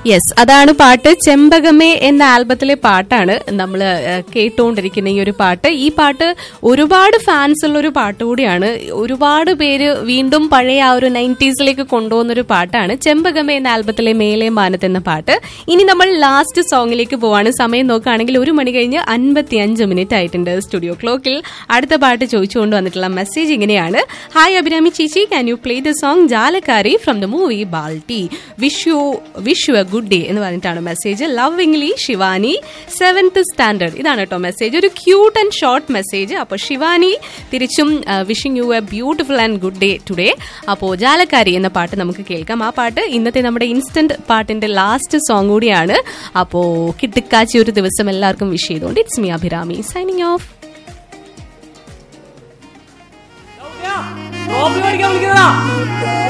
Yes, അതാണ് പാട്ട്. ചെമ്പകമേ എന്ന ആൽബത്തിലെ പാട്ടാണ് നമ്മൾ കേട്ടുകൊണ്ടിരിക്കുന്ന ഈ ഒരു പാട്ട്. ഈ പാട്ട് ഒരുപാട് ഫാൻസ് ഉള്ള ഒരു പാട്ട് കൂടിയാണ്. ഒരുപാട് പേര് വീണ്ടും പഴയ ആ ഒരു 90s കൊണ്ടുപോകുന്നൊരു പാട്ടാണ് ചെമ്പകമേ എന്ന ആൽബത്തിലെ മേലെ മാനത്ത് എന്ന പാട്ട്. ഇനി നമ്മൾ ലാസ്റ്റ് സോങ്ങിലേക്ക് പോവാണ്. സമയം നോക്കുകയാണെങ്കിൽ 1 മണി കഴിഞ്ഞ് 55 മിനിറ്റ് ആയിട്ടുണ്ട്. സ്റ്റുഡിയോ ക്ലോക്കിൽ അടുത്ത പാട്ട് ചോദിച്ചുകൊണ്ട് വന്നിട്ടുള്ള മെസ്സേജ് ഇങ്ങനെയാണ്: ഹായ് അഭിരാമി ചേച്ചി, can you play the song ജാലക്കാരി from the movie ബാൽട്ടി. Wish you good day എന്ന് പറഞ്ഞിട്ടാണ് message. Lovingly Shivani, 7th standard. ഇതാണ് കേട്ടോ മെസ്സേജ്. ഒരു ക്യൂട്ട് ആൻഡ് ഷോർട്ട് മെസ്സേജ്. അപ്പോൾ ശിവാനി തിരിച്ചും wishing you A beautiful and good day today. അപ്പോൾ ജാലക്കാരി എന്ന പാട്ട് നമുക്ക് കേൾക്കാം. ആ പാട്ട് ഇന്നത്തെ നമ്മുടെ ഇൻസ്റ്റന്റ് പാട്ടിന്റെ ലാസ്റ്റ് സോങ് കൂടിയാണ്. അപ്പോൾ കിട്ടിക്കാച്ചി ഒരു ദിവസം എല്ലാവർക്കും വിഷ് ചെയ്തുകൊണ്ട് it's me Abhirami signing off.